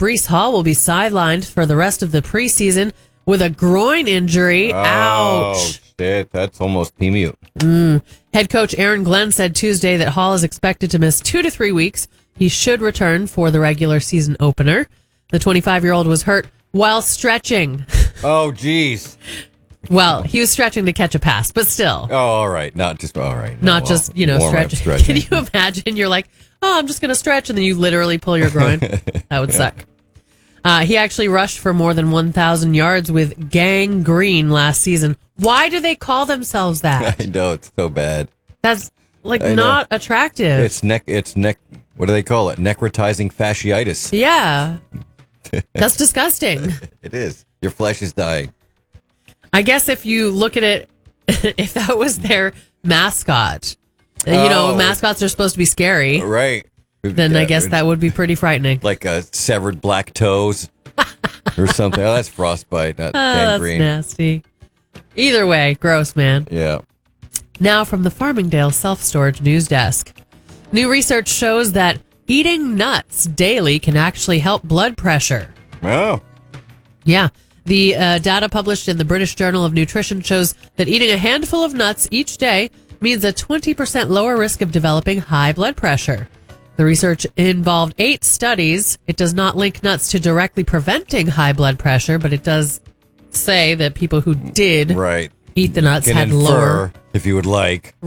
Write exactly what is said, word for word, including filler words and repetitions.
Breece Hall will be sidelined for the rest of the preseason with a groin injury. Oh, Ouch. shit. That's almost P M U. Mm. Head coach Aaron Glenn said Tuesday that Hall is expected to miss two to three weeks. He should return for the regular season opener. The twenty-five-year-old was hurt while stretching. Oh, geez. Well, he was stretching to catch a pass, but still. Oh, all right. Not just, all right. Not well, just, you know, stretch. stretching. Can you imagine? You're like, oh, I'm just going to stretch, and then you literally pull your groin. That would suck. Uh, he actually rushed for more than one thousand yards with gangrene last season. Why do they call themselves that? I know, it's so bad. That's, like, I not know. attractive. It's neck, it's neck, what do they call it? Necrotizing fasciitis. Yeah. That's disgusting. It is. Your flesh is dying. I guess if you look at it, if that was their mascot, you know, Oh. mascots are supposed to be scary. Right. Then I guess that would be pretty frightening. Like a severed black toes or something. Oh, that's frostbite, not Oh, that's gangrene. nasty. Either way, gross, man. Yeah. Now from the Farmingdale Self-Storage News Desk. New research shows that eating nuts daily can actually help blood pressure. Oh. Yeah. The uh, data published in the British Journal of Nutrition shows that eating a handful of nuts each day means a twenty percent lower risk of developing high blood pressure. The research involved eight studies. It does not link nuts to directly preventing high blood pressure, but it does say that people who did Right. eat the nuts Can had infer, lower. if you would like.